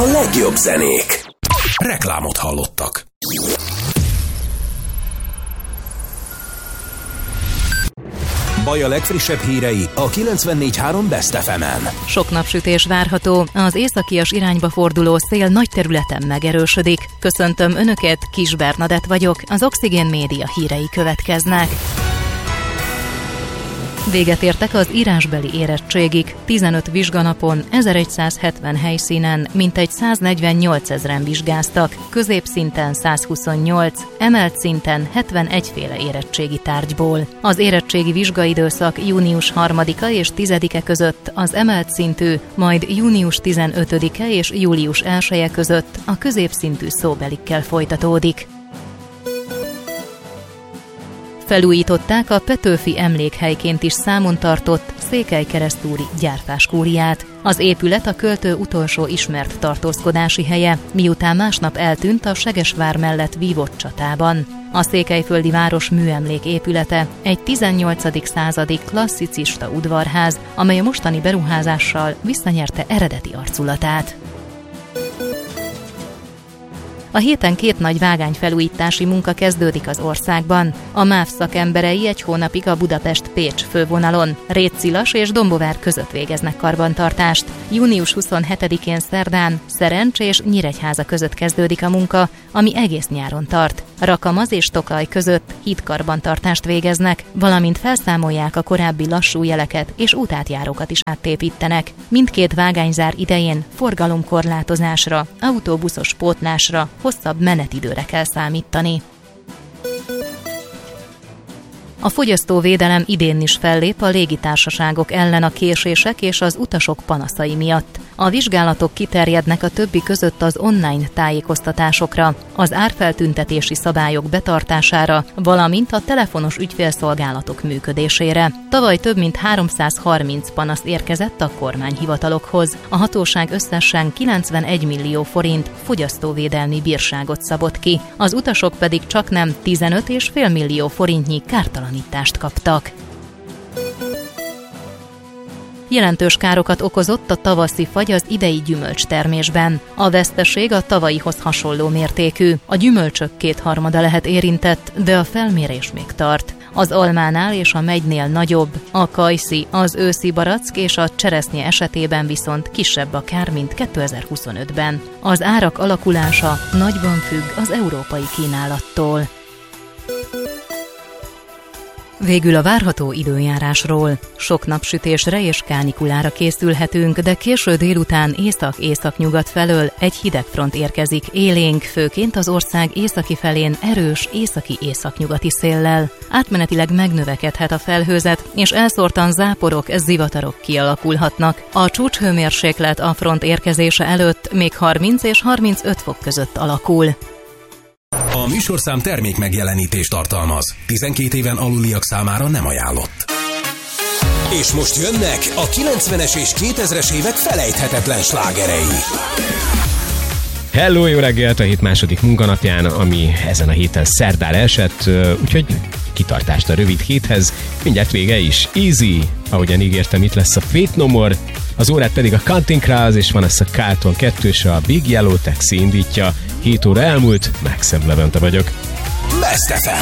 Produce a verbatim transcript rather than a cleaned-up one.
a legjobb zenék. Reklámot hallottak. Baj a legfrissebb hírei a kilencvennégy három Best ef emen. Sok napsütés várható, az északias irányba forduló szél nagy területen megerősödik. Köszöntöm Önöket, Kis Bernadett vagyok, az Oxigén Média hírei következnek. Véget értek az írásbeli érettségig. tizenöt vizsganapon, ezeregyszázhetven helyszínen mintegy száznegyvennyolcezren vizsgáztak, középszinten százhuszonnyolc, emelt szinten hetvenegy féle érettségi tárgyból. Az érettségi vizsgaidőszak június harmadika és tizedike között az emelt szintű, majd június tizenötödike és július elseje között a középszintű szóbelikkel folytatódik. Felújították a Petőfi emlékhelyként is számon tartott Székelykeresztúri gyárfáskúriát. Az épület a költő utolsó ismert tartózkodási helye, miután másnap eltűnt a Segesvár mellett vívott csatában. A székelyföldi város műemlék épülete egy tizennyolcadik századi klasszicista udvarház, amely a mostani beruházással visszanyerte eredeti arculatát. A héten két nagy vágányfelújítási munka kezdődik az országban. A MÁV szakemberei egy hónapig a Budapest-Pécs fővonalon, Rétszilas és Dombovár között végeznek karbantartást. június huszonhetedikén szerdán Szerencs és Nyíregyháza között kezdődik a munka, ami egész nyáron tart. Rakamaz és Tokaj között hídkarbantartást végeznek, valamint felszámolják a korábbi lassú jeleket és útátjárókat is átépítenek. Mindkét vágányzár idején forgalomkorlátozásra, autóbuszos pótlásra, hosszabb menetidőre kell számítani. A fogyasztóvédelem idén is fellép a légitársaságok ellen a késések és az utasok panaszai miatt. A vizsgálatok kiterjednek a többi között az online tájékoztatásokra, az árfeltüntetési szabályok betartására, valamint a telefonos ügyfélszolgálatok működésére. Tavaly több mint háromszázharminc panasz érkezett a kormányhivatalokhoz. A hatóság összesen kilencvenegy millió forint fogyasztóvédelmi bírságot szabott ki, az utasok pedig csaknem tizenöt egész öt millió forintnyi kártalanítást kaptak. Jelentős károkat okozott a tavaszi fagy az idei gyümölcstermésben. A veszteség a tavalyihoz hasonló mértékű. A gyümölcsök kétharmada lehet érintett, de a felmérés még tart. Az almánál és a megynél nagyobb, a kajszi, az őszi barack és a cseresznye esetében viszont kisebb a kár, mint kétezer-huszonötben. Az árak alakulása nagyban függ az európai kínálattól. Végül a várható időjárásról. Sok napsütésre és kánikulára készülhetünk, de késő délután észak-északnyugat felől egy hideg front érkezik élénk, főként az ország északi felén erős északi-északnyugati széllel. Átmenetileg megnövekedhet a felhőzet, és elszórtan záporok, zivatarok kialakulhatnak. A csúcshőmérséklet a front érkezése előtt még harminc és harmincöt fok között alakul. A műsorszám termék megjelenítést tartalmaz. tizenkét éven aluliak számára nem ajánlott. És most jönnek a kilencvenes és kétezres évek felejthetetlen slágerei. Hello, jó reggelt a hét második munkanapján, ami ezen a héten szerdán esett, úgyhogy kitartást a rövid héthez, mindjárt vége is. Easy, ahogyan ígértem, itt lesz a Faith No More, az órát pedig a Counting Crows és Vanessa Carlton kettős, a Big Yellow Taxi indítja. hét óra elmúlt, Maxem Levente vagyok. Best ef em.